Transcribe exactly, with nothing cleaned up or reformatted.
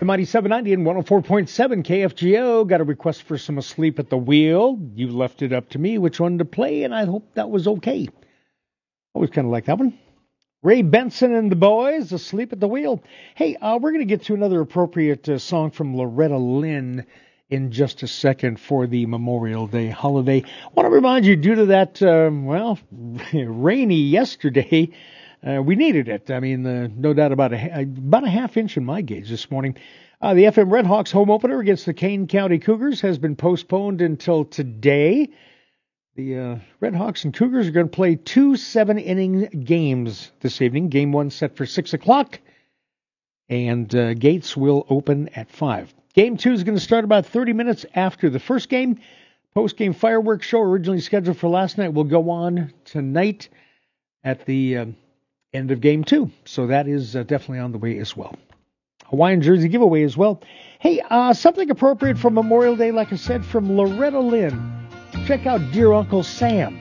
Mighty seven ninety and one oh four point seven K F G O. Got a request for some Asleep at the Wheel. You left it up to me which one to play, and I hope that was okay. Always kind of like that one. Ray Benson and the Boys, Asleep at the Wheel. Hey, uh, we're going to get to another appropriate uh, song from Loretta Lynn in just a second for the Memorial Day holiday. I want to remind you, due to that, um, well, rainy yesterday, uh, we needed it. I mean, uh, no doubt about a, about a half inch in my gauge this morning. Uh, the F M Redhawks home opener against the Kane County Cougars has been postponed until today. The uh, Redhawks and Cougars are going to play two seven-inning games this evening. Game one set for six o'clock, and uh, gates will open at five. Game two is going to start about thirty minutes after the first game. Post-game fireworks show originally scheduled for last night will go on tonight at the uh, end of game two. So that is uh, definitely on the way as well. Hawaiian jersey giveaway as well. Hey, uh, something appropriate for Memorial Day, like I said, from Loretta Lynn. Check out Dear Uncle Sam.